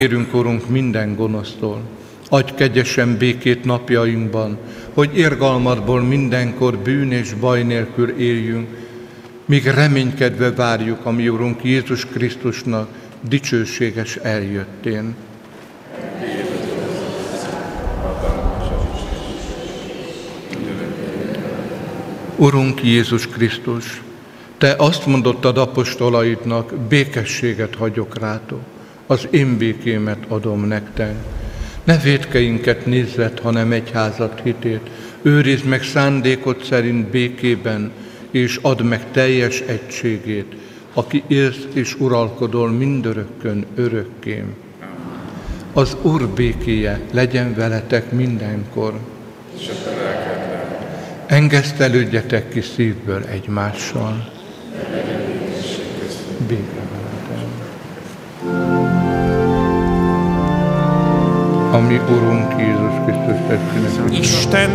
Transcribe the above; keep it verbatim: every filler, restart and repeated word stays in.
Kérünk, Urunk, minden gonosztól, adj kegyesen békét napjainkban, hogy irgalmadból mindenkor bűn és baj nélkül éljünk, míg reménykedve várjuk a mi Urunk Jézus Krisztusnak dicsőséges eljöttén. Urunk Jézus Krisztus, Te azt mondottad apostolaidnak, békességet hagyok rátok, az én békémet adom nektek. Ne vétkeinket nézzet, hanem egyházat hitét, őrizd meg szándékod szerint békében, és add meg teljes egységét, aki élsz és uralkodol mindörökkön örökké. Az Úr békéje legyen veletek mindenkor. Engesztelődjetek ki szívből egymással. Béke veletek. A mi Urunk Jézus Krisztus testvének. Isten